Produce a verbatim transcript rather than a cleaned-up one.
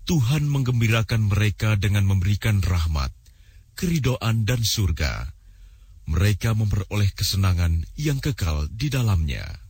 Tuhan menggembirakan mereka dengan memberikan rahmat, keridhaan dan surga. Mereka memperoleh kesenangan yang kekal di dalamnya.